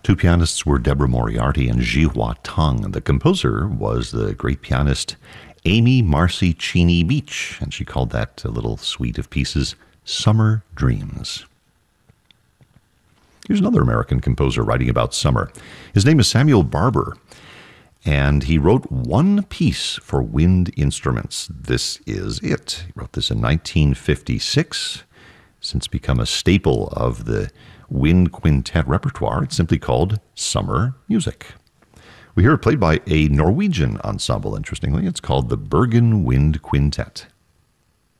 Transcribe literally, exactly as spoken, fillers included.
two pianists were Deborah Moriarty and Ji-hwa Tung. The composer was the great pianist Amy Marcy Cheney Beach, and she called that little suite of pieces Summer Dreams. Here's another American composer writing about summer. His name is Samuel Barber, and he wrote one piece for wind instruments. This is it. He wrote this in nineteen fifty-six. Since become a staple of the wind quintet repertoire, it's simply called Summer Music. We hear it played by a Norwegian ensemble, interestingly. It's called the Bergen Wind Quintet.